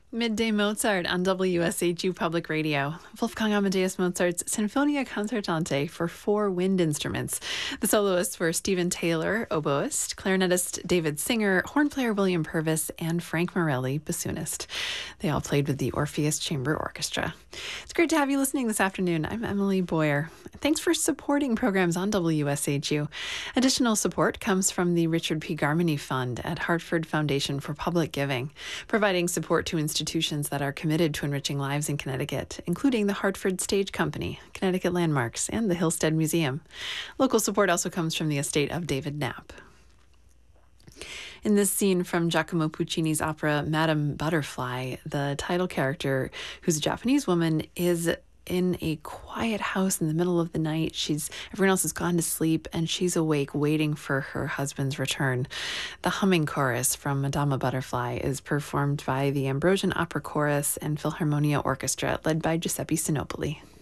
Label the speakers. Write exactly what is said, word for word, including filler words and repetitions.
Speaker 1: Midday Mozart on W S H U Public Radio. Wolfgang Amadeus Mozart's Sinfonia Concertante for four wind instruments. The soloists were Stephen Taylor, oboist, clarinetist David Singer, horn player William Purvis, and Frank Morelli, bassoonist. They all played with the Orpheus Chamber Orchestra. It's great to have you listening this afternoon. I'm Emily Boyer. Thanks for supporting programs on W S H U. Additional support comes from the Richard P. Garmany Fund at Hartford Foundation for Public Giving, providing support to institutions that are committed to enriching lives in Connecticut, including the Hartford Stage Company, Connecticut Landmarks, and the Hillstead Museum. Local support also comes from the estate of David Knapp. In this scene from Giacomo Puccini's opera Madame Butterfly, the title character, who's a Japanese woman, is in a quiet house in the middle of the night. She's everyone else has gone to sleep, and she's awake waiting for her husband's return. The humming chorus from Madama Butterfly is performed by the Ambrosian Opera Chorus and Philharmonia Orchestra, led by Giuseppe Sinopoli.